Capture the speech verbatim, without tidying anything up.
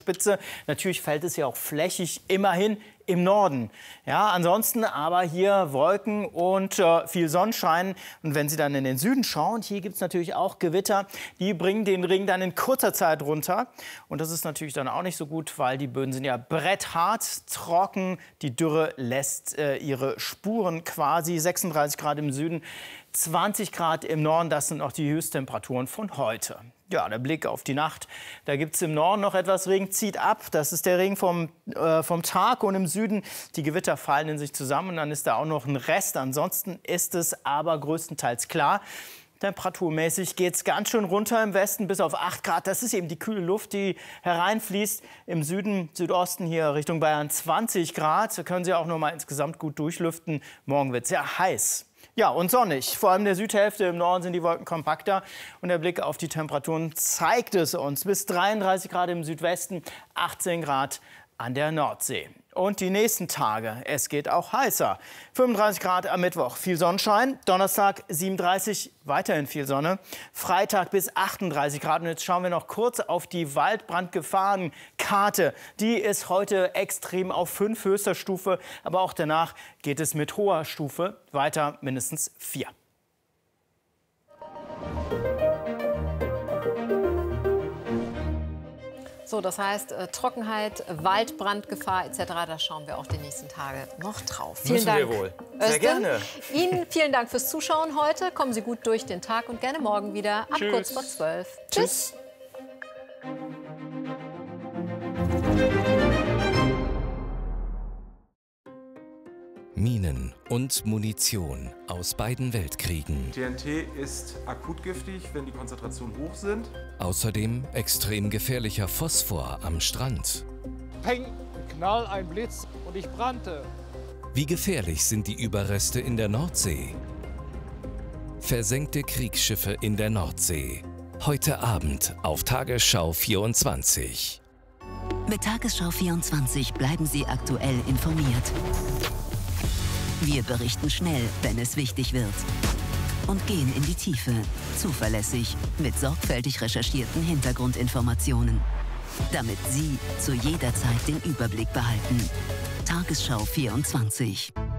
Spitze. Natürlich fällt es ja auch flächig immerhin im Norden. Ja, ansonsten aber hier Wolken und äh, viel Sonnenschein. Und wenn Sie dann in den Süden schauen, hier gibt es natürlich auch Gewitter. Die bringen den Regen dann in kurzer Zeit runter. Und das ist natürlich dann auch nicht so gut, weil die Böden sind ja bretthart, trocken. Die Dürre lässt äh, ihre Spuren quasi. sechsunddreißig Grad im Süden, zwanzig Grad im Norden. Das sind auch die Höchsttemperaturen von heute. Ja, der Blick auf die Nacht. Da gibt es im Norden noch etwas Regen, zieht ab. Das ist der Regen vom, äh, vom Tag. Und im Süden, die Gewitter fallen in sich zusammen. Und dann ist da auch noch ein Rest. Ansonsten ist es aber größtenteils klar. Temperaturmäßig geht es ganz schön runter im Westen bis auf acht Grad. Das ist eben die kühle Luft, die hereinfließt. Im Süden, Südosten hier Richtung Bayern zwanzig Grad. Da können Sie auch noch mal insgesamt gut durchlüften. Morgen wird es sehr heiß. Ja, und sonnig. Vor allem in der Südhälfte, im Norden sind die Wolken kompakter. Und der Blick auf die Temperaturen zeigt es uns. Bis dreiunddreißig Grad im Südwesten, achtzehn Grad an der Nordsee. Und die nächsten Tage, es geht auch heißer. fünfunddreißig Grad am Mittwoch, viel Sonnenschein. Donnerstag siebenunddreißig, weiterhin viel Sonne. Freitag bis achtunddreißig Grad. Und jetzt schauen wir noch kurz auf die Waldbrandgefahrenkarte. Die ist heute extrem auf fünf höchster Stufe. Aber auch danach geht es mit hoher Stufe weiter, mindestens vier. So, das heißt äh, Trockenheit, Waldbrandgefahr et cetera. Da schauen wir auch die nächsten Tage noch drauf. Vielen Müssen Dank. wir wohl. Sehr Özlem. gerne. Ihnen vielen Dank fürs Zuschauen heute. Kommen Sie gut durch den Tag und gerne morgen wieder ab Tschüss. kurz vor zwölf. Tschüss. Minen und Munition aus beiden Weltkriegen. T N T ist akut giftig, wenn die Konzentrationen hoch sind. Außerdem extrem gefährlicher Phosphor am Strand. Peng, Knall, ein Blitz und ich brannte. Wie gefährlich sind die Überreste in der Nordsee? Versenkte Kriegsschiffe in der Nordsee. Heute Abend auf Tagesschau vierundzwanzig. Mit Tagesschau vierundzwanzig bleiben Sie aktuell informiert. Wir berichten schnell, wenn es wichtig wird. Und gehen in die Tiefe, zuverlässig, mit sorgfältig recherchierten Hintergrundinformationen. Damit Sie zu jeder Zeit den Überblick behalten. Tagesschau vierundzwanzig.